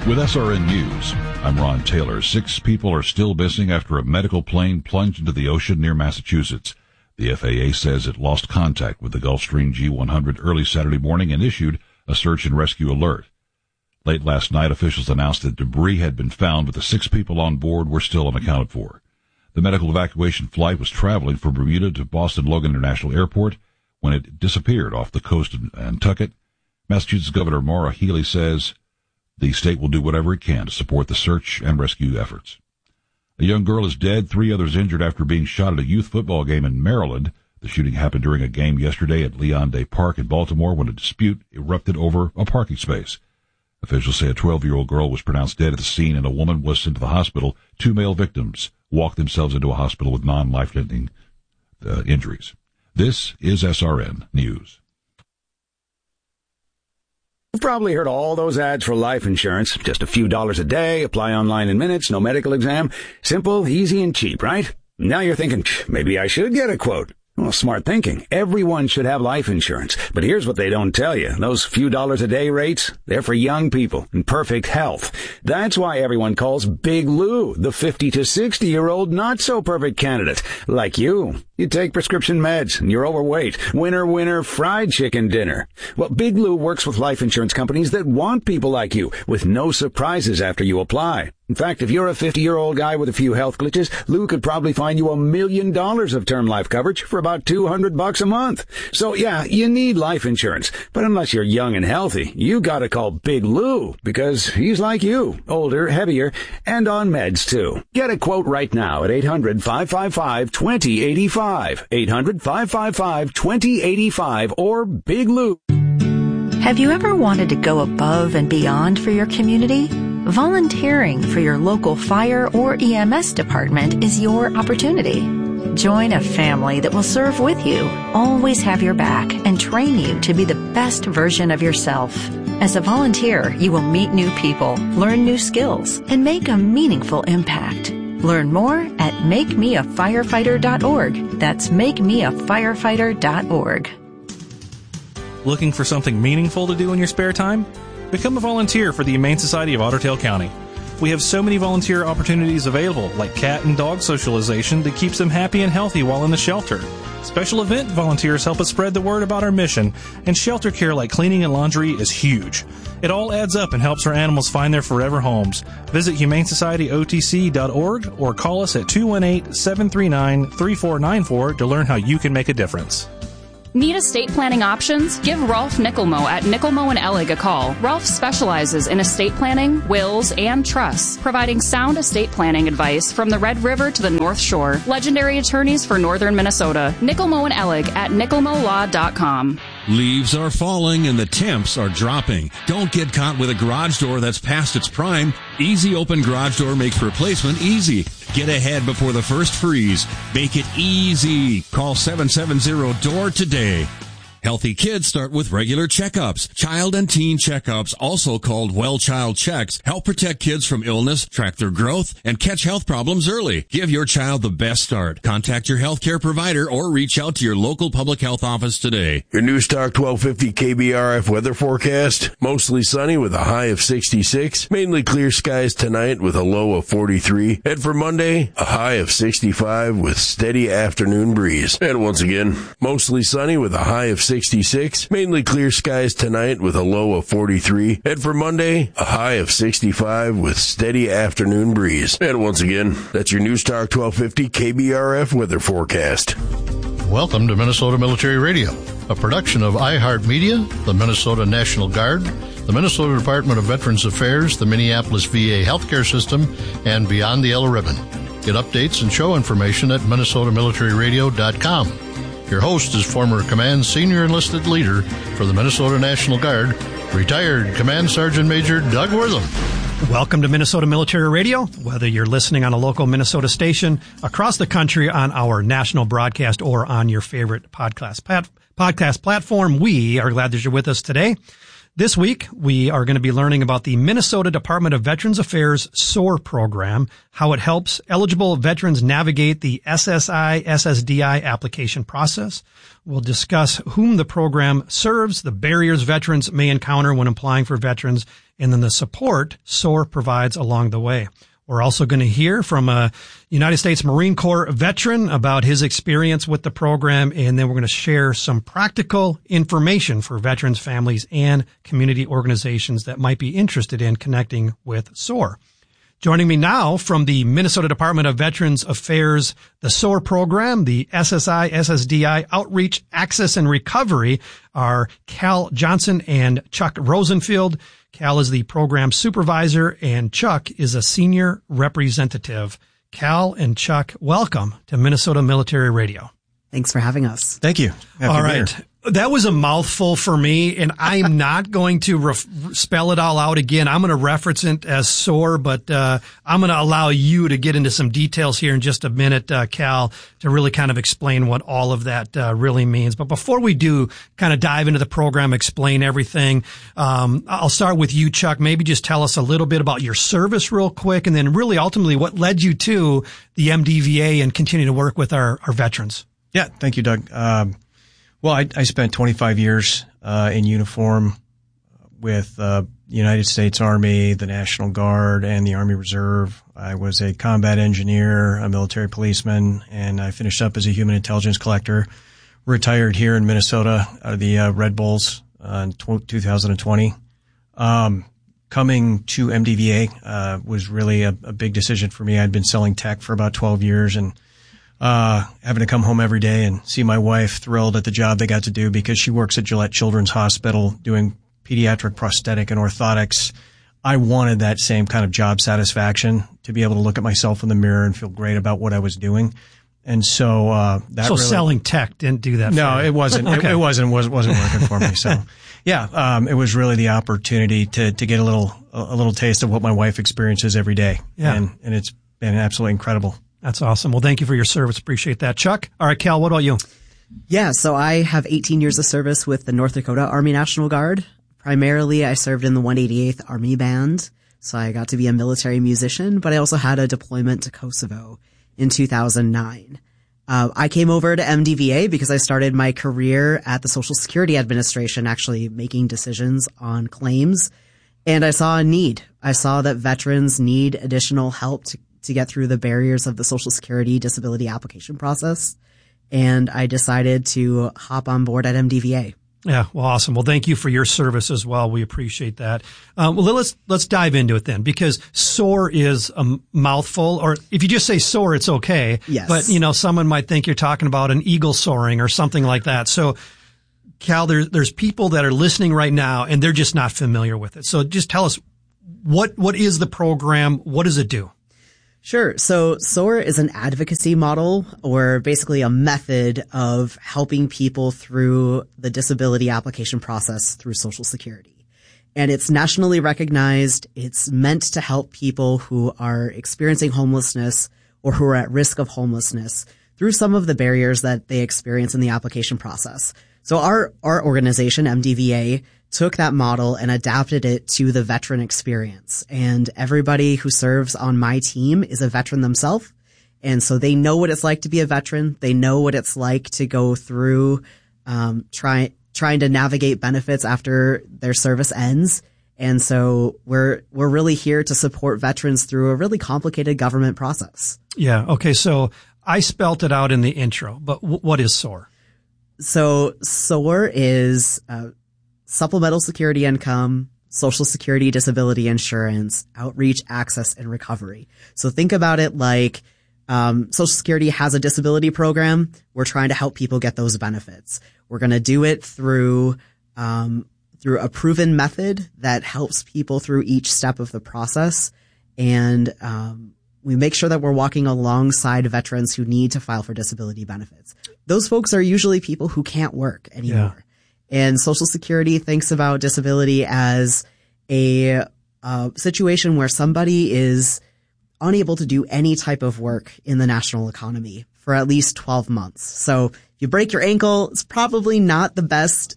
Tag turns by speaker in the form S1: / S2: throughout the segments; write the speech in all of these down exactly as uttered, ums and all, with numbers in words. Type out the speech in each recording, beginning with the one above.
S1: With S R N News, I'm Ron Taylor. Six people are still missing after a medical plane plunged into the ocean near Massachusetts. The F A A says it lost contact with the Gulfstream G one hundred early Saturday morning and issued a search and rescue alert. Late last night, officials announced that debris had been found, but the six people on board were still unaccounted for. The medical evacuation flight was traveling from Bermuda to Boston Logan International Airport when it disappeared off the coast of Nantucket. Massachusetts Governor Maura Healey says the state will do whatever it can to support the search and rescue efforts. A young girl is dead, three others injured after being shot at a youth football game in Maryland. The shooting happened during a game yesterday at Leon Day Park in Baltimore when a dispute erupted over a parking space. Officials say a twelve-year-old girl was pronounced dead at the scene and a woman was sent to the hospital. Two male victims walked themselves into a hospital with non-life-threatening uh, injuries. This is S R N News.
S2: You've probably heard all those ads for life insurance. Just a few dollars a day, apply online in minutes, no medical exam. Simple, easy, and cheap, right? Now you're thinking, maybe I should get a quote. Well, smart thinking. Everyone should have life insurance. But here's what they don't tell you. Those few dollars a day rates, they're for young people in perfect health. That's why everyone calls Big Lou the fifty to sixty-year-old not-so-perfect candidate. Like you. You take prescription meds and you're overweight. Winner, winner, fried chicken dinner. Well, Big Lou works with life insurance companies that want people like you with no surprises after you apply. In fact, if you're a fifty-year-old guy with a few health glitches, Lou could probably find you a million dollars of term life coverage for about two hundred bucks a month. So yeah, you need life insurance. But unless you're young and healthy, you gotta call Big Lou because he's like you, older, heavier, and on meds too. Get a quote right now at eight hundred, five five five, two zero eight five. eight hundred, five five five, two zero eight five or Big Lou.
S3: Have you ever wanted to go above and beyond for your community? Volunteering for your local fire or E M S department is your opportunity. Join a family that will serve with you, always have your back, and train you to be the best version of yourself. As a volunteer, you will meet new people, learn new skills, and make a meaningful impact. Learn more at make me a firefighter dot org. That's make me a firefighter dot org.
S4: Looking for something meaningful to do in your spare time? Become a volunteer for the Humane Society of Otter Tail County. We have so many volunteer opportunities available, like cat and dog socialization that keeps them happy and healthy while in the shelter. Special event volunteers help us spread the word about our mission, and shelter care like cleaning and laundry is huge. It all adds up and helps our animals find their forever homes. Visit humane society o t c dot org or call us at two one eight, seven three nine, three four nine four to learn how you can make a difference.
S5: Need estate planning options? Give Rolf Nickelmo at Nickelmo and Ellig a call. Rolf specializes in estate planning, wills, and trusts, providing sound estate planning advice from the Red River to the North Shore. Legendary attorneys for northern Minnesota. Nickelmo and Ellig at nickelmo law dot com.
S6: Leaves are falling and the temps are dropping. Don't get caught with a garage door that's past its prime. Easy Open Garage Door makes replacement easy. Get ahead before the first freeze. Make it easy. Call seven seven zero D O O R today. Healthy kids start with regular checkups. Child and teen checkups, also called Well Child Checks, help protect kids from illness, track their growth, and catch health problems early. Give your child the best start. Contact your healthcare provider or reach out to your local public health office today.
S7: Your News Talk twelve fifty K B R F weather forecast. Mostly sunny with a high of sixty-six. Mainly clear skies tonight with a low of forty-three. And for Monday, a high of sixty-five with steady afternoon breeze. And once again, mostly sunny with a high of sixty-six. Mainly clear skies tonight with a low of forty-three. And for Monday, a high of sixty-five with steady afternoon breeze. And once again, that's your News Talk twelve fifty K B R F weather forecast.
S8: Welcome to Minnesota Military Radio, a production of iHeartMedia, the Minnesota National Guard, the Minnesota Department of Veterans Affairs, the Minneapolis V A Healthcare System, and Beyond the Yellow Ribbon. Get updates and show information at minnesota military radio dot com. Your host is former Command Senior Enlisted Leader for the Minnesota National Guard, retired Command Sergeant Major Doug Wortham.
S9: Welcome to Minnesota Military Radio. Whether you're listening on a local Minnesota station, across the country on our national broadcast, or on your favorite podcast, podcast platform, we are glad that you're with us today. This week, we are going to be learning about the Minnesota Department of Veterans Affairs SOAR program, how it helps eligible veterans navigate the S S I S S D I application process. We'll discuss whom the program serves, the barriers veterans may encounter when applying for veterans, and then the support SOAR provides along the way. We're also going to hear from a United States Marine Corps veteran about his experience with the program, and then we're going to share some practical information for veterans, families, and community organizations that might be interested in connecting with SOAR. Joining me now from the Minnesota Department of Veterans Affairs, the SOAR program, the S S I S S D I Outreach, Access, and Recovery are Cal Johnson and Chuck Rosenfield. Cal is the program supervisor, and Chuck is a senior representative. Cal and Chuck, welcome to Minnesota Military Radio.
S10: Thanks for having us.
S11: Thank you. Happy
S9: All right. That was a mouthful for me, and I'm not going to ref- spell it all out again. I'm going to reference it as SOAR, but uh I'm going to allow you to get into some details here in just a minute, uh, Cal, to really kind of explain what all of that uh, really means. But before we do kind of dive into the program, explain everything, um I'll start with you, Chuck. Maybe just tell us a little bit about your service real quick, and then really ultimately what led you to the M D V A and continue to work with our, our veterans.
S11: Yeah, thank you, Doug. Um, Well, I, I spent twenty-five years uh, in uniform with uh, the United States Army, the National Guard, and the Army Reserve. I was a combat engineer, a military policeman, and I finished up as a human intelligence collector. Retired here in Minnesota out of the uh, Red Bulls uh, in two thousand twenty. Um, coming to M D V A uh, was really a, a big decision for me. I'd been selling tech for about twelve years, and Uh, having to come home every day and see my wife thrilled at the job they got to do because she works at Gillette Children's Hospital doing pediatric prosthetic and orthotics. I wanted that same kind of job satisfaction to be able to look at myself in the mirror and feel great about what I was doing. And so, uh, that
S9: So
S11: really,
S9: selling tech didn't do that for
S11: No,
S9: you.
S11: it wasn't,
S9: Okay.
S11: it, it wasn't, was, wasn't working for me. So yeah, um, it was really the opportunity to, to get a little, a little taste of what my wife experiences every day.
S9: Yeah.
S11: And, and it's been absolutely incredible.
S9: That's awesome. Well, thank you for your service. Appreciate that. Chuck? All right, Cal, what about you?
S10: Yeah, so I have eighteen years of service with the North Dakota Army National Guard. Primarily, I served in the one eighty-eighth Army Band, so I got to be a military musician, but I also had a deployment to Kosovo in two thousand nine. Uh, I came over to M D V A because I started my career at the Social Security Administration, actually making decisions on claims, and I saw a need. I saw that veterans need additional help to to get through the barriers of the Social Security disability application process. And I decided to hop on board at M D V A.
S9: Yeah, well, awesome. Well, thank you for your service as well. We appreciate that. Um, well, let's, let's dive into it then, because SOAR is a mouthful, or if you just say SOAR, it's okay.
S10: Yes.
S9: But, you know, someone might think you're talking about an eagle soaring or something like that. So, Cal, there, there's people that are listening right now and they're just not familiar with it. So just tell us, what, what is the program? What does it do?
S10: Sure. So SOAR is an advocacy model, or basically a method of helping people through the disability application process through Social Security. And it's nationally recognized. It's meant to help people who are experiencing homelessness or who are at risk of homelessness through some of the barriers that they experience in the application process. So our, our organization, M D V A, took that model and adapted it to the veteran experience. And everybody who serves on my team is a veteran themselves. And so they know what it's like to be a veteran. They know what it's like to go through, um, try, trying to navigate benefits after their service ends. And so we're, we're really here to support veterans through a really complicated government process.
S9: Yeah. Okay. So I spelt it out in the intro, but w- what is SOAR?
S10: So SOAR is, uh, supplemental security income, Social Security disability insurance, outreach, access, and recovery. So think about it like um, Social Security has a disability program. We're trying to help people get those benefits. We're going to do it through um, through a proven method that helps people through each step of the process. And um, we make sure that we're walking alongside veterans who need to file for disability benefits. Those folks are usually people who can't work anymore. Yeah. And Social Security thinks about disability as a uh, situation where somebody is unable to do any type of work in the national economy for at least twelve months. So if you break your ankle, it's probably not the best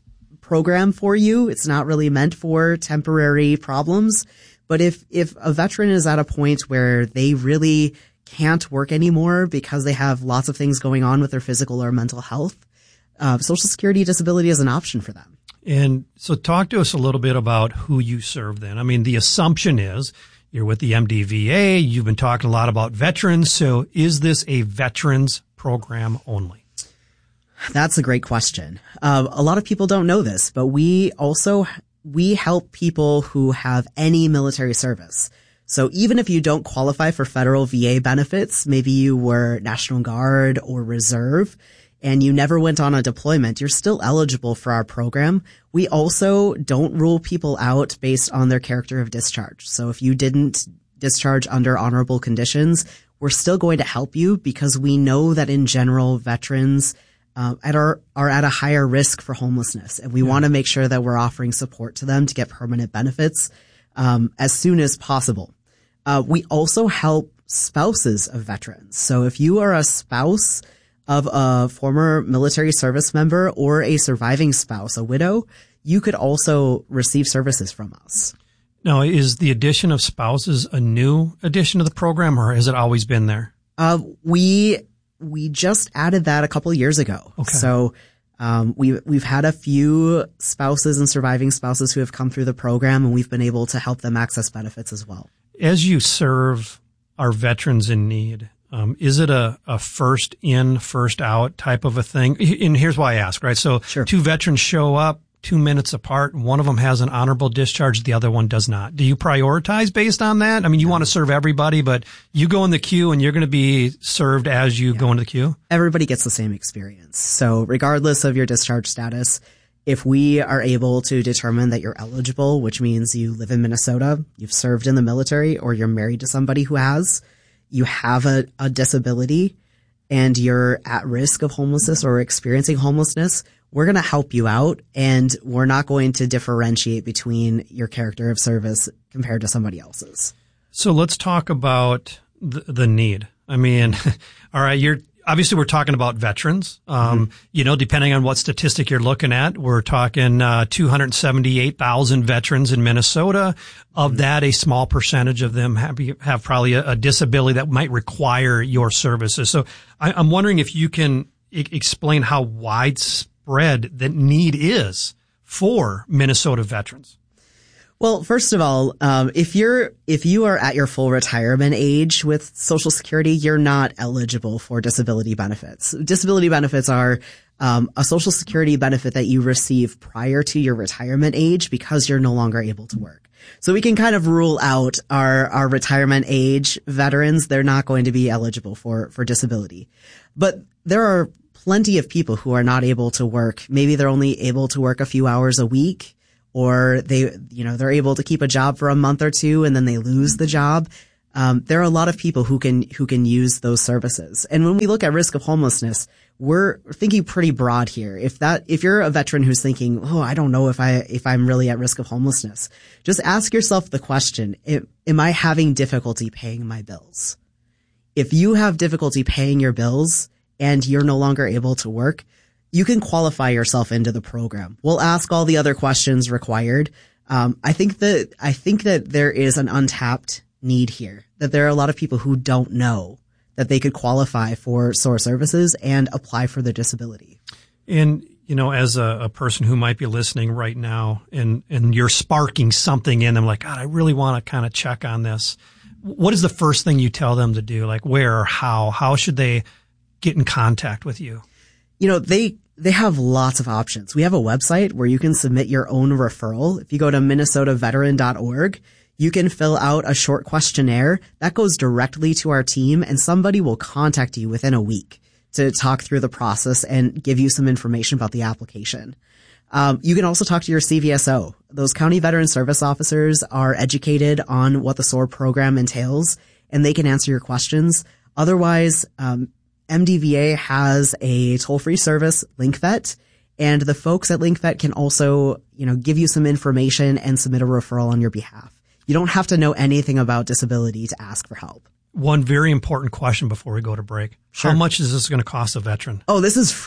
S10: program for you. It's not really meant for temporary problems. But if, if a veteran is at a point where they really can't work anymore because they have lots of things going on with their physical or mental health, uh, Social Security disability is an option for them.
S9: And so talk to us a little bit about who you serve then. I mean, the assumption is you're with the M D V A. You've been talking a lot about veterans. So is this a veterans program only?
S10: That's a great question. Uh, a lot of people don't know this, but we also, we help people who have any military service. So even if you don't qualify for federal V A benefits, maybe you were National Guard or Reserve, and you never went on a deployment, you're still eligible for our program. We also don't rule people out based on their character of discharge. So if you didn't discharge under honorable conditions, we're still going to help you because we know that in general, veterans uh, at our, are at a higher risk for homelessness. And we yeah. want to make sure that we're offering support to them to get permanent benefits um, as soon as possible. Uh, we also help spouses of veterans. So if you are a spouse of a former military service member or a surviving spouse, a widow, you could also receive services from us.
S9: Now, is the addition of spouses a new addition to the program, or has it always been there?
S10: Uh, we, we just added that a couple of years ago.
S9: Okay.
S10: So, um, we, we've had a few spouses and surviving spouses who have come through the program, and we've been able to help them access benefits as well.
S9: As you serve our veterans in need, Um, is it a, a first in, first out type of a thing? And here's why I ask, right? So
S10: sure.
S9: Two veterans show up two minutes apart. One of them has an honorable discharge. The other one does not. Do you prioritize based on that? I mean, you yeah. want to serve everybody, but you go in the queue and you're going to be served as you yeah. go into the queue?
S10: Everybody gets the same experience. So regardless of your discharge status, if we are able to determine that you're eligible, which means you live in Minnesota, you've served in the military, or you're married to somebody who has, you have a, a disability and you're at risk of homelessness or experiencing homelessness, we're going to help you out, and we're not going to differentiate between your character of service compared to somebody else's.
S9: So let's talk about the, the need. I mean, all right, you're obviously we're talking about veterans. Um, mm-hmm. You know, depending on what statistic you're looking at, we're talking uh, two hundred seventy-eight thousand veterans in Minnesota. Of mm-hmm. that, a small percentage of them have, have probably a, a disability that might require your services. So I, I'm wondering if you can I- explain how widespread the need is for Minnesota veterans.
S10: Well, first of all, um, if you're, if you are at your full retirement age with Social Security, you're not eligible for disability benefits. Disability benefits are, um, a Social Security benefit that you receive prior to your retirement age because you're no longer able to work. So we can kind of rule out our, our retirement age veterans. They're not going to be eligible for, for disability. But there are plenty of people who are not able to work. Maybe they're only able to work a few hours a week. Or they, you know, they're able to keep a job for a month or two and then they lose the job. Um, there are a lot of people who can, who can use those services. And when we look at risk of homelessness, we're thinking pretty broad here. If that, if you're a veteran who's thinking, oh, I don't know if I, if I'm really at risk of homelessness, just ask yourself the question, am I having difficulty paying my bills? If you have difficulty paying your bills and you're no longer able to work, you can qualify yourself into the program. We'll ask all the other questions required. Um, I think that, I think that there is an untapped need here, that there are a lot of people who don't know that they could qualify for S O A R services and apply for their disability.
S9: And, you know, as a, a person who might be listening right now and, and you're sparking something in them like, God, I really want to kind of check on this. What is the first thing you tell them to do? Like where or how? How should they get in contact with you?
S10: You know, they, they have lots of options. We have a website where you can submit your own referral. If you go to minnesota veteran dot org, you can fill out a short questionnaire that goes directly to our team, and somebody will contact you within a week to talk through the process and give you some information about the application. Um, you can also talk to your C V S O. Those county veteran service officers are educated on what the S O A R program entails, and they can answer your questions. Otherwise, um, M D V A has a toll-free service, LinkVet, and the folks at LinkVet can also, you know, give you some information and submit a referral on your behalf. You don't have to know anything about disability to ask for help.
S9: One very important question before we go to break.
S10: Sure.
S9: How much is this going to cost a veteran?
S10: Oh, this is free.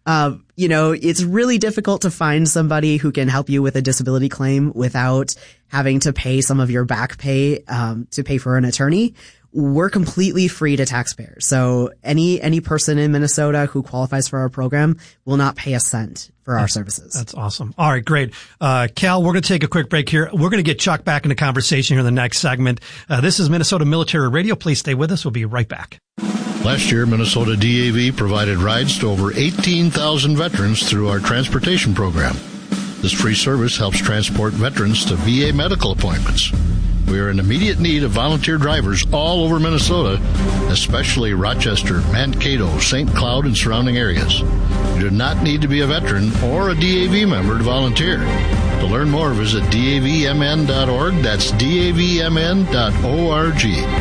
S10: Uh, you know, it's really difficult to find somebody who can help you with a disability claim without having to pay some of your back pay, um, to pay for an attorney. We're completely free to taxpayers. So any, any person in Minnesota who qualifies for our program will not pay a cent for our services.
S9: That's awesome. All right, great. Uh, Cal, we're going to take a quick break here. We're going to get Chuck back into conversation here in the next segment. Uh, this is Minnesota Military Radio. Please stay with us. We'll be right back.
S8: Last year, Minnesota D A V provided rides to over eighteen thousand veterans through our transportation program. This free service helps transport veterans to V A medical appointments. We are in immediate need of volunteer drivers all over Minnesota, especially Rochester, Mankato, Saint Cloud, and surrounding areas. You do not need to be a veteran or a D A V member to volunteer. To learn more, visit D A V M N dot org. That's D A V M N dot org.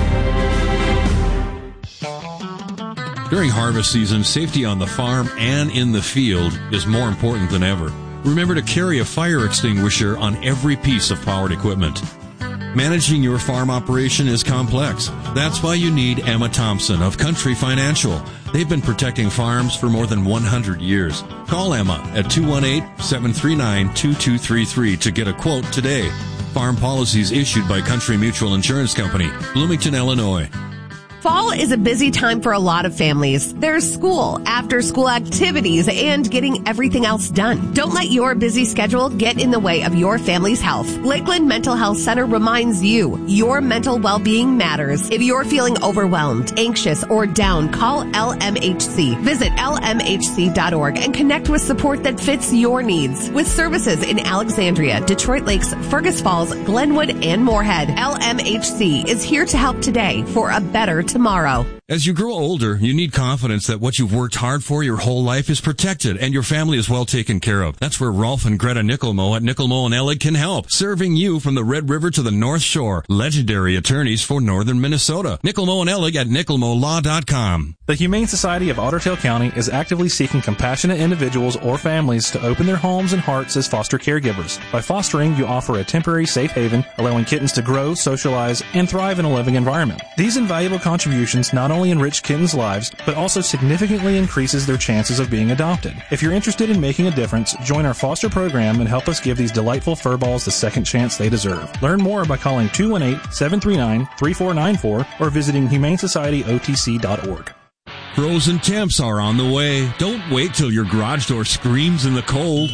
S6: During harvest season, safety on the farm and in the field is more important than ever. Remember to carry a fire extinguisher on every piece of powered equipment. Managing your farm operation is complex. That's why you need Emma Thompson of Country Financial. They've been protecting farms for more than one hundred years. Call Emma at two one eight, seven three nine, two two three three to get a quote today. Farm policies issued by Country Mutual Insurance Company, Bloomington, Illinois.
S12: Fall is a busy time for a lot of families. There's school, after-school activities, and getting everything else done. Don't let your busy schedule get in the way of your family's health. Lakeland Mental Health Center reminds you, your mental well-being matters. If you're feeling overwhelmed, anxious, or down, call L M H C. Visit L M H C dot org and connect with support that fits your needs. With services in Alexandria, Detroit Lakes, Fergus Falls, Glenwood, and Moorhead, L M H C is here to help today for a better tomorrow.
S6: As you grow older, you need confidence that what you've worked hard for your whole life is protected and your family is well taken care of. That's where Rolf and Greta Nickelmo at Nickelmo and Ellig can help, serving you from the Red River to the North Shore. Legendary attorneys for northern Minnesota. Nickelmo and Ellig at nickelmo law dot com.
S4: The Humane Society of Otter Tail County is actively seeking compassionate individuals or families to open their homes and hearts as foster caregivers. By fostering, you offer a temporary safe haven, allowing kittens to grow, socialize, and thrive in a living environment. These invaluable contributions not only enrich kittens' lives, but also significantly increases their chances of being adopted. If you're interested in making a difference, join our foster program and help us give these delightful furballs the second chance they deserve. Learn more by calling two one eight, seven three nine, three four nine four or visiting humane society O T C dot org.
S6: Frozen temps are on the way. Don't wait till your garage door screams in the cold.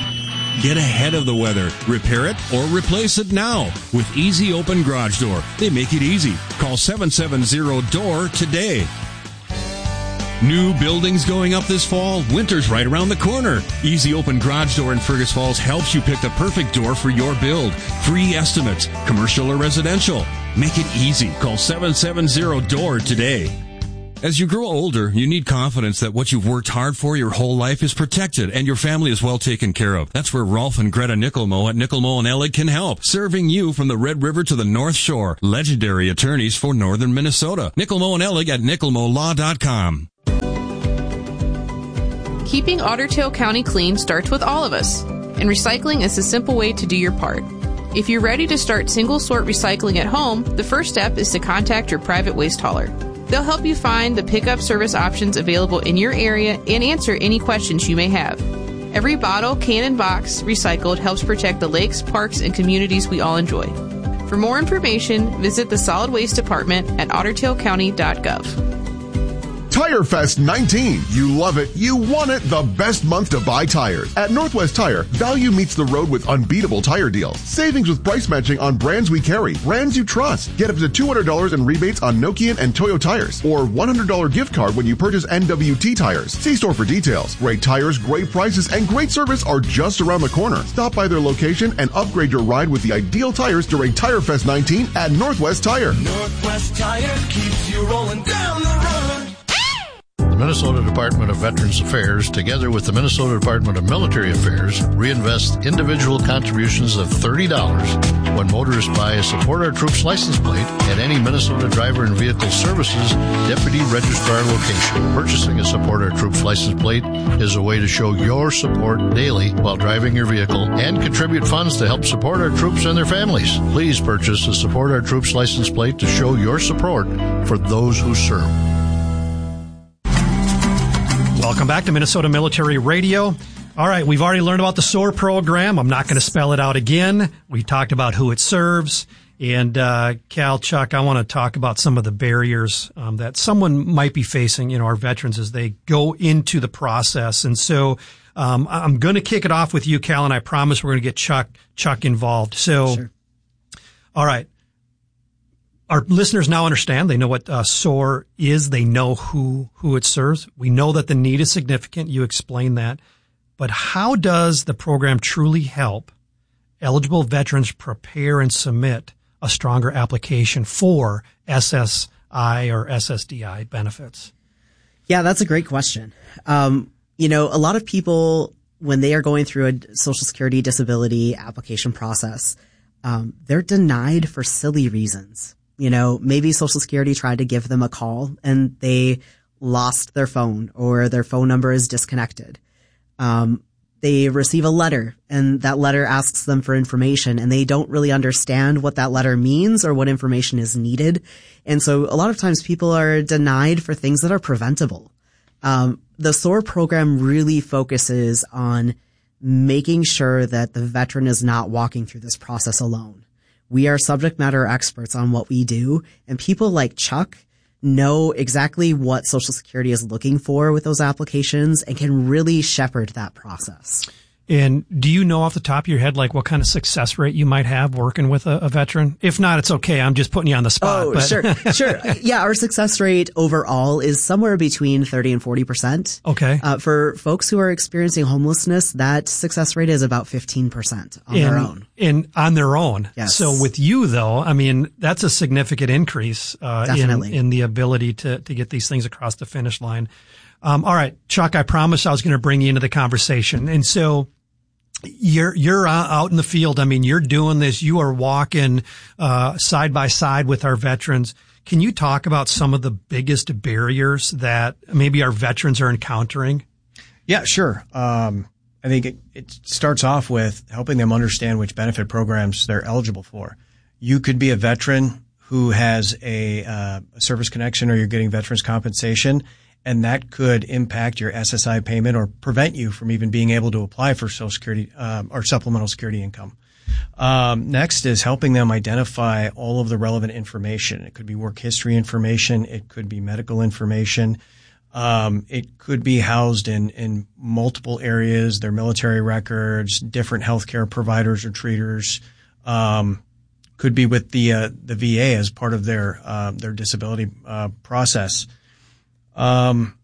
S6: Get ahead of the weather. Repair it or replace it now with Easy Open Garage Door. They make it easy. Call seven seven zero D O O R today. New buildings going up this fall? Winter's right around the corner. Easy Open Garage Door in Fergus Falls helps you pick the perfect door for your build. Free estimates, commercial or residential. Make it easy. Call seven seven zero D O O R today. As you grow older, you need confidence that what you've worked hard for your whole life is protected and your family is well taken care of. That's where Rolf and Greta Nickelmo at Nickelmo and Ellig can help, serving you from the Red River to the North Shore. Legendary attorneys for northern Minnesota. Nickelmo and Ellig at nickelmo law dot com.
S13: Keeping Otter Tail County clean starts with all of us, and recycling is a simple way to do your part. If you're ready to start single-sort recycling at home, the first step is to contact your private waste hauler. They'll help you find the pickup service options available in your area and answer any questions you may have. Every bottle, can, and box recycled helps protect the lakes, parks, and communities we all enjoy. For more information, visit the Solid Waste Department at otter tail county dot gov.
S14: Tire Fest nineteen. You love it. You want it. The best month to buy tires. At Northwest Tire, value meets the road with unbeatable tire deals. Savings with price matching on brands we carry. Brands you trust. Get up to two hundred dollars in rebates on Nokian and Toyo tires. Or one hundred dollars gift card when you purchase N W T tires. See store for details. Great tires, great prices, and great service are just around the corner. Stop by their location and upgrade your ride with the ideal tires during Tire Fest nineteen at Northwest Tire.
S15: Northwest Tire keeps you rolling down the road.
S8: The Minnesota Department of Veterans Affairs, together with the Minnesota Department of Military Affairs, reinvest individual contributions of thirty dollars when motorists buy a Support Our Troops license plate at any Minnesota Driver and Vehicle Services Deputy Registrar location. Purchasing a Support Our Troops license plate is a way to show your support daily while driving your vehicle and contribute funds to help support our troops and their families. Please purchase a Support Our Troops license plate to show your support for those who serve.
S9: Welcome back to Minnesota Military Radio. All right, we've already learned about the SOAR program. I'm not going to spell it out again. We talked about who it serves. And uh Cal, Chuck, I want to talk about some of the barriers um, that someone might be facing, you know, our veterans as they go into the process. And so um I'm going to kick it off with you, Cal, and I promise we're going to get Chuck Chuck involved. So, sure. All right. Our listeners now understand. They know what uh, SOAR is. They know who who it serves. We know that the need is significant. You explained that. But how does the program truly help eligible veterans prepare and submit a stronger application for S S I or S S D I benefits?
S10: Yeah, that's a great question. Um, you know, a lot of people, when they are going through a Social Security disability application process, um, they're denied for silly reasons. You know, maybe Social Security tried to give them a call and they lost their phone or their phone number is disconnected. Um, They receive a letter and that letter asks them for information and they don't really understand what that letter means or what information is needed. And so a lot of times people are denied for things that are preventable. Um, the SOAR program really focuses on making sure that the veteran is not walking through this process alone. We are subject matter experts on what we do, and people like Chuck know exactly what Social Security is looking for with those applications and can really shepherd that process.
S9: And do you know off the top of your head, like what kind of success rate you might have working with a, a veteran? If not, it's okay. I'm just putting you on the spot.
S10: Oh,
S9: but.
S10: sure. Sure. Yeah. Our success rate overall is somewhere between thirty and forty percent.
S9: Okay.
S10: Uh, for folks who are experiencing homelessness, that success rate is about fifteen percent on
S9: in,
S10: their own.
S9: In, on their own.
S10: Yes.
S9: So with you though, I mean, that's a significant increase, uh,
S10: Definitely.
S9: in, in the ability to, to get these things across the finish line. Um, all right, Chuck, I promised I was going to bring you into the conversation. And so, You're, you're out in the field. I mean, you're doing this. You are walking, uh, side by side with our veterans. Can you talk about some of the biggest barriers that maybe our veterans are encountering?
S11: Yeah, sure. Um, I think it, it starts off with helping them understand which benefit programs they're eligible for. You could be a veteran who has a, uh, a service connection or you're getting veterans compensation, and that could impact your S S I payment or prevent you from even being able to apply for Social Security um, or supplemental security income. Um, next is helping them identify all of the relevant information. It could be work history information. It could be medical information. Um, it could be housed in, in multiple areas, their military records, different healthcare providers or treaters. Um, could be with the uh, the V A as part of their uh, their disability uh, process. Um,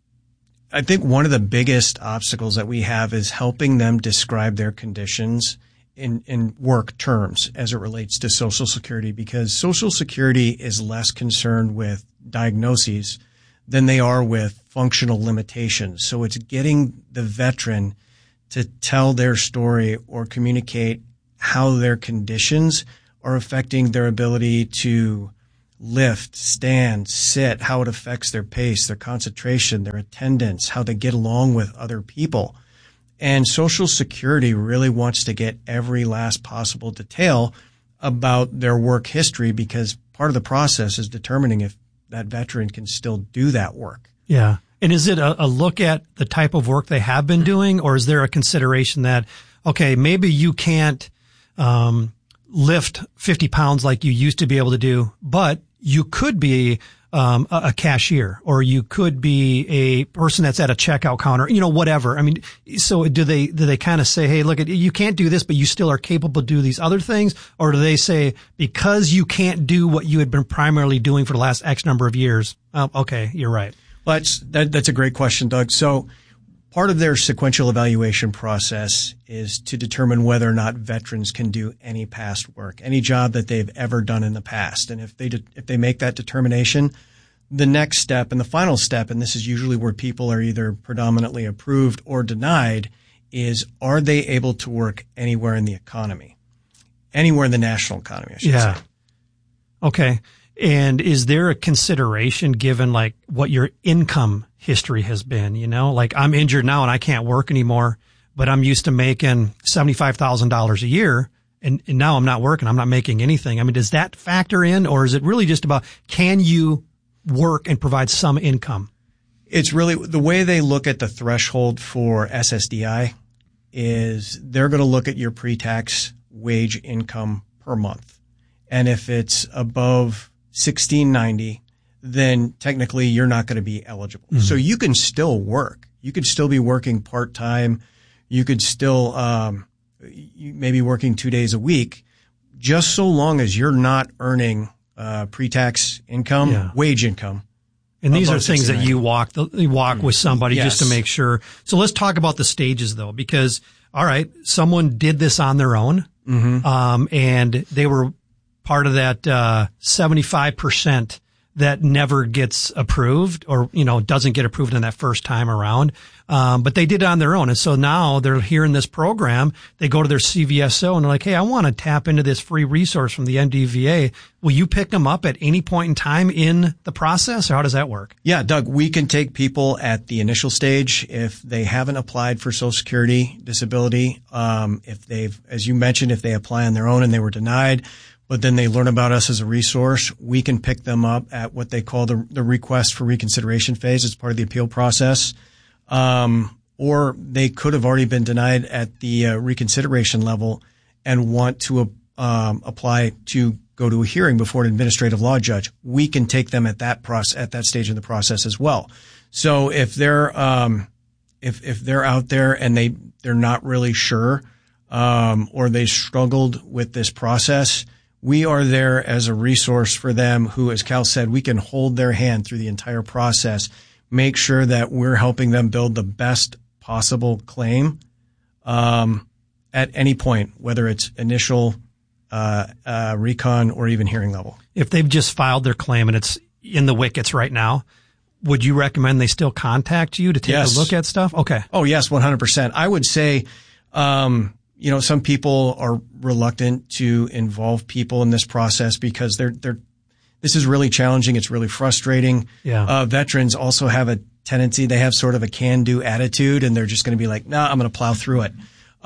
S11: I think one of the biggest obstacles that we have is helping them describe their conditions in, in work terms as it relates to Social Security, because Social Security is less concerned with diagnoses than they are with functional limitations. So it's getting the veteran to tell their story or communicate how their conditions are affecting their ability to lift, stand, sit, how it affects their pace, their concentration, their attendance, how they get along with other people. And Social Security really wants to get every last possible detail about their work history, because part of the process is determining if that veteran can still do that work.
S9: Yeah. And is it a, a look at the type of work they have been doing, or is there a consideration that, okay, maybe you can't um, lift fifty pounds like you used to be able to do, but you could be um, a, a cashier, or you could be a person that's at a checkout counter, you know, whatever. I mean, so do they, do they kind of say, hey, look, you can't do this, but you still are capable to do these other things? Or do they say, because you can't do what you had been primarily doing for the last X number of years? Oh, okay, you're right.
S11: Well, that's, that, that's a great question, Doug. So part of their sequential evaluation process is to determine whether or not veterans can do any past work, any job that they've ever done in the past. And if they de- if they make that determination, the next step and the final step, and this is usually where people are either predominantly approved or denied, is are they able to work anywhere in the economy, anywhere in the national economy, I should
S9: yeah.
S11: say.
S9: Okay. And is there a consideration given like what your income history has been? You know, like I'm injured now and I can't work anymore, but I'm used to making seventy-five thousand dollars a year, and, and now I'm not working. I'm not making anything. I mean, does that factor in, or is it really just about can you work and provide some income?
S11: It's really the way they look at the threshold for S S D I is they're going to look at your pre-tax wage income per month. And if it's above sixteen ninety, then technically you're not going to be eligible. Mm-hmm. So you can still work. You could still be working part-time. You could still, um, you may be working two days a week, just so long as you're not earning, uh, pre-tax income, yeah. wage income.
S9: And these are things that you walk, you walk with somebody
S11: yes.
S9: just to make sure. So let's talk about the stages though, because all right, someone did this on their own.
S11: Mm-hmm.
S9: Um, and they were part of that, uh, seventy-five percent that never gets approved or, you know, doesn't get approved in that first time around. Um, but they did it on their own. And so now they're here in this program. They go to their C V S O and they're like, hey, I want to tap into this free resource from the N D V A. Will you pick them up at any point in time in the process, or how does that work?
S11: Yeah, Doug, we can take people at the initial stage if they haven't applied for Social Security disability. Um, if they've, as you mentioned, if they apply on their own and they were denied, but then they learn about us as a resource, we can pick them up at what they call the, the request for reconsideration phase. It's part of the appeal process. Um, or they could have already been denied at the uh, reconsideration level and want to um, apply to go to a hearing before an administrative law judge. We can take them at that process, at that stage in the process as well. So if they're, um, if, if they're out there and they, they're not really sure, um, or they struggled with this process, we are there as a resource for them who, as Cal said, we can hold their hand through the entire process, make sure that we're helping them build the best possible claim, um, at any point, whether it's initial, uh, uh, recon or even hearing level.
S9: If they've just filed their claim and it's in the wickets right now, would you recommend they still contact you to take
S11: yes.
S9: a look at stuff? Okay.
S11: Oh, yes, one hundred percent. I would say, um, you know, some people are reluctant to involve people in this process because they're, they're, this is really challenging. It's really frustrating.
S9: Yeah.
S11: Uh, veterans also have a tendency, they have sort of a can-do attitude and they're just going to be like, nah, I'm going to plow through it.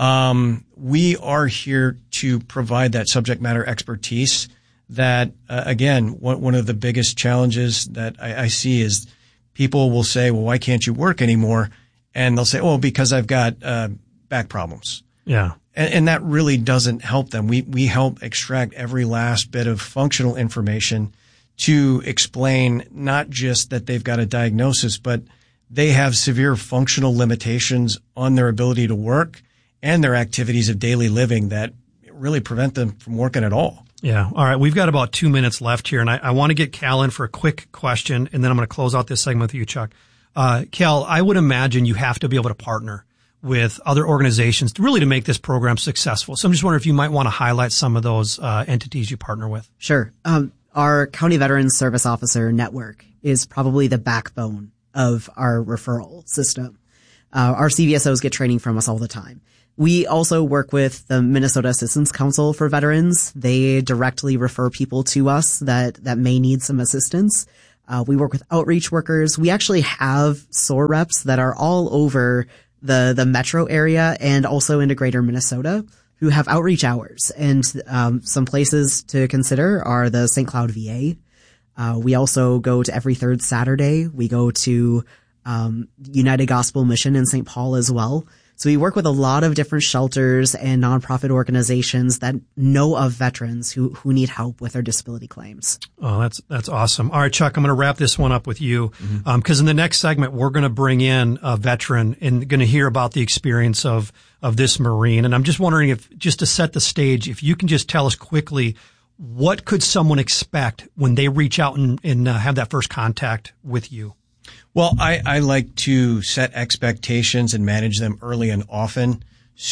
S11: Um, we are here to provide that subject matter expertise that, uh, again, one, one of the biggest challenges that I, I see is people will say, well, why can't you work anymore? And they'll say, oh, because I've got, uh, back problems.
S9: Yeah.
S11: And, and that really doesn't help them. We, we help extract every last bit of functional information to explain not just that they've got a diagnosis, but they have severe functional limitations on their ability to work and their activities of daily living that really prevent them from working at all.
S9: Yeah. All right. We've got about two minutes left here, and I, I want to get Cal in for a quick question, and then I'm going to close out this segment with you, Chuck. Uh, Cal, I would imagine you have to be able to partner with other organizations to really to make this program successful. So I'm just wondering if you might want to highlight some of those uh, entities you partner with.
S10: Sure. Um, our County Veterans Service Officer network is probably the backbone of our referral system. Uh, our C V S Os get training from us all the time. We also work with the Minnesota Assistance Council for Veterans. They directly refer people to us that, that may need some assistance. Uh, we work with outreach workers. We actually have S O A R reps that are all over the, the metro area and also into greater Minnesota who have outreach hours. And, um, some places to consider are the Saint Cloud V A. Uh, we also go to every third Saturday. We go to, um, United Gospel Mission in Saint Paul as well. So we work with a lot of different shelters and nonprofit organizations that know of veterans who, who need help with their disability claims.
S9: Oh, that's, that's awesome. All right, Chuck, I'm going to wrap this one up with you. Mm-hmm. Um, cause in the next segment, we're going to bring in a veteran and going to hear about the experience of, of this Marine. And I'm just wondering if, just to set the stage, if you can just tell us quickly, what could someone expect when they reach out and, and uh, have that first contact with you?
S11: Well, I, I like to set expectations and manage them early and often.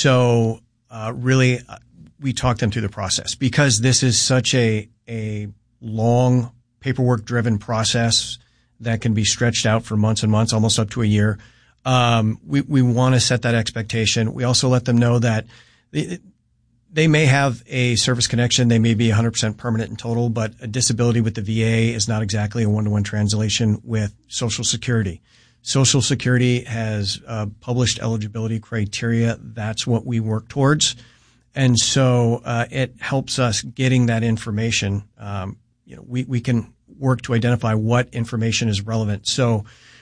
S11: So, uh, really, uh, we talk them through the process because this is such a, a long paperwork driven process that can be stretched out for months and months, almost up to a year. Um, we, we want to set that expectation. We also let them know that it, they may have a service connection. They may be one hundred percent permanent in total, but a disability with the V A is not exactly a one-to-one translation with Social Security. Social Security has uh, published eligibility criteria. That's what we work towards. And so uh, it helps us getting that information. Um, you know, we, we can work to identify what information is relevant. So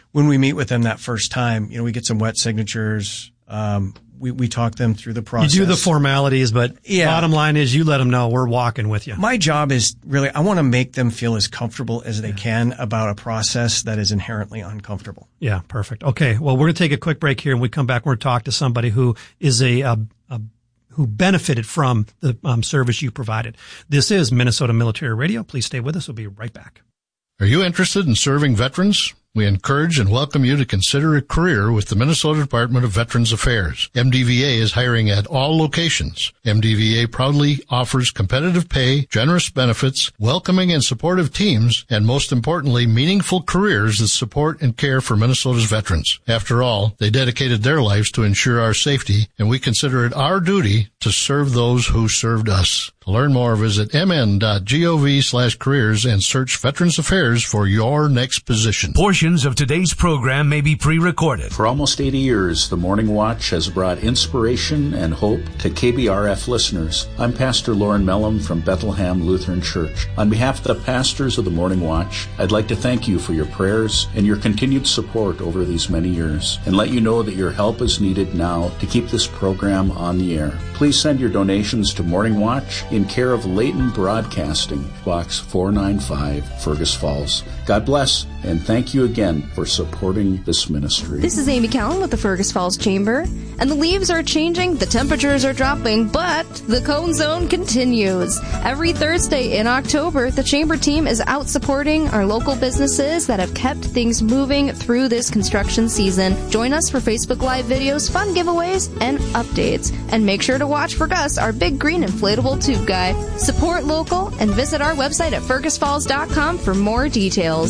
S11: when we meet with them that first time, you know, we get some wet signatures. Um, we, we talk them through the process.
S9: You do the formalities, but
S11: yeah.
S9: Bottom line is you let them know we're walking with you.
S11: My job is really, I want to make them feel as comfortable as they yeah. can about a process that is inherently uncomfortable.
S9: Yeah, perfect. Okay. Well, we're going to take a quick break here and we come back. We're going to talk to somebody who is a, a, a who benefited from the um, service you provided. This is Minnesota Military Radio. Please stay with us. We'll be right back.
S8: Are you interested in serving veterans? We encourage and welcome you to consider a career with the Minnesota Department of Veterans Affairs. M D V A is hiring at all locations. M D V A proudly offers competitive pay, generous benefits, welcoming and supportive teams, and most importantly, meaningful careers that support and care for Minnesota's veterans. After all, they dedicated their lives to ensure our safety, and we consider it our duty to serve those who served us. To learn more, visit mn.gov slash careers and search Veterans Affairs for your next position.
S16: Portions of today's program may be pre-recorded.
S17: For almost eighty years, the Morning Watch has brought inspiration and hope to K B R F listeners. I'm Pastor Lauren Mellum from Bethlehem Lutheran Church. On behalf of the pastors of the Morning Watch, I'd like to thank you for your prayers and your continued support over these many years, and let you know that your help is needed now to keep this program on the air. Please send your donations to Morning Watch in care of Leighton Broadcasting, Box four ninety-five, Fergus Falls. God bless, and thank you again for supporting this ministry.
S18: This is Amy Cowan with the Fergus Falls Chamber, and the leaves are changing, the temperatures are dropping, but the Cone Zone continues. Every Thursday in October, the Chamber team is out supporting our local businesses that have kept things moving through this construction season. Join us for Facebook Live videos, fun giveaways, and updates. And make sure to watch for Gus, our big green inflatable tube guy. Support local and visit our website at fergus falls dot com for more details.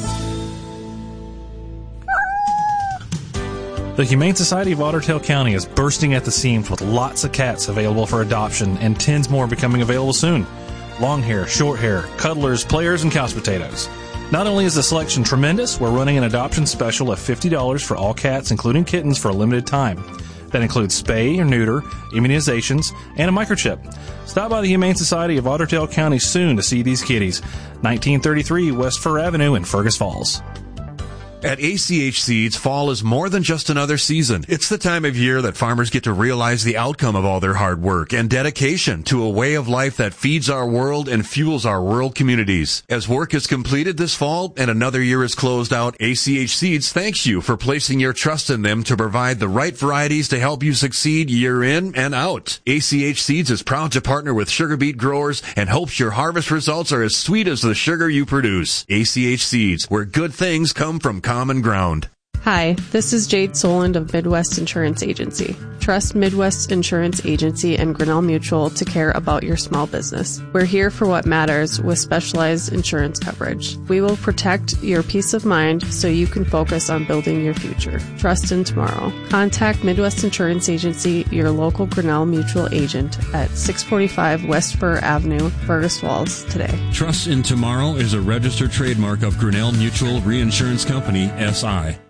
S4: The Humane Society of Otter Tail County is bursting at the seams with lots of cats available for adoption and tens more becoming available soon. Long hair, short hair, cuddlers, players, and couch potatoes. Not only is the selection tremendous, we're running an adoption special of fifty dollars for all cats, including kittens, for a limited time. That includes spay or neuter, immunizations, and a microchip. Stop by the Humane Society of Otter Tail County soon to see these kitties. nineteen thirty-three West Fur Avenue in Fergus Falls.
S19: At A C H Seeds, fall is more than just another season. It's the time of year that farmers get to realize the outcome of all their hard work and dedication to a way of life that feeds our world and fuels our rural communities. As work is completed this fall and another year is closed out, A C H Seeds thanks you for placing your trust in them to provide the right varieties to help you succeed year in and out. A C H Seeds is proud to partner with sugar beet growers and hopes your harvest results are as sweet as the sugar you produce. A C H Seeds, where good things come from common ground.
S20: Hi, this is Jade Soland of Midwest Insurance Agency. Trust Midwest Insurance Agency and Grinnell Mutual to care about your small business. We're here for what matters with specialized insurance coverage. We will protect your peace of mind so you can focus on building your future. Trust in tomorrow. Contact Midwest Insurance Agency, your local Grinnell Mutual agent, at six forty-five West Fur Avenue, Fergus Falls, today.
S6: Trust in Tomorrow is a registered trademark of Grinnell Mutual Reinsurance Company, S I